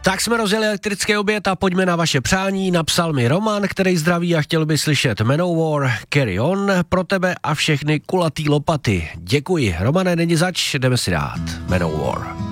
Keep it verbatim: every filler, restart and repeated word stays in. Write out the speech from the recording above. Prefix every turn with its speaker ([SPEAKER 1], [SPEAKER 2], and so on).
[SPEAKER 1] Tak jsme rozjeli elektrický oběd a pojďme na vaše přání. Napsal mi Roman, který zdraví a chtěl by slyšet Manowar, Carry On, pro tebe a všechny kulatý lopaty. Děkuji. Romane, není zač, jdeme si dát Manowar.